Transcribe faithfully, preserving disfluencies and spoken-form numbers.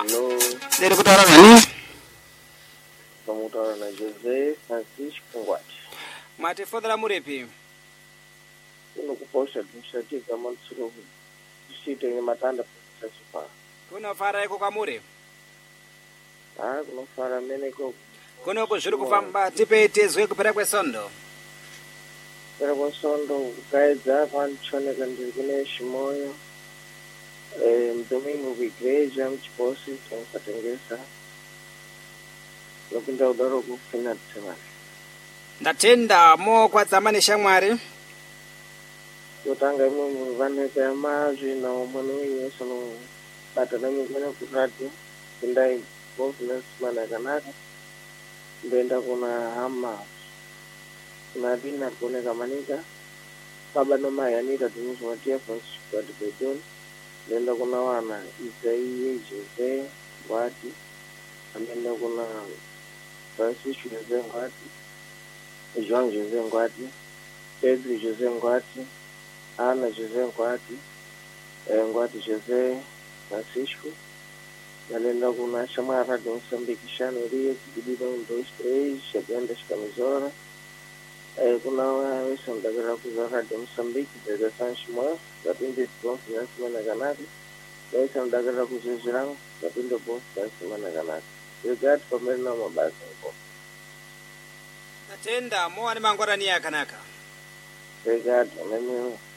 Hello. Ndiri kutaura nani? Pamutaura na Jose Francisco Ngwati. Mwatifodhera muripi? Kunokuposha administrative amansuro district yenye matanda pasipa. Kunofara iko kwamuri? Ah, kunofara meneko. Kuno kuzviri kufamba tipetezwe kupera kwesondo. Kupera kwesondo kukaedza panchoneka ndiri kune Shimoyo. Eh, mdomingo kuigreja mchiposi tinokatengesa. Nopinda udaro kufina tsemani. Ndatenda mo kwadzamani shamwari. Kutanga imwe vaneka yamazvi na umwe wenyeso no batana mingine kuradio ndai business mana kanaka ndenda kuna hama kuna dina kuoneka manika baba no mayanita tunizwatia fonsi kwa dibedon ndenda kuna wana Isaiah Jose Ngwati ndenda kuna Francisco Jose Ngwati Jean Jose Ngwati Pedro Jose Ngwati Ana Jose Ngwati eh, Ngwati Jose Francisco nalenda kuna Shamara Radio Mozambique shano rie kibidida ndo stage shagenda shikamizora eh, kuna wesa mdagara kuza Radio Mozambique dega sanshimo zapinde bonsi nasimana ganati wesa mdagara kuza jirang zapinde bonsi nasimana ganati regard pamerna mabasa ngo Ndatenda mo ani mangwara ni yakanaka. regard nemi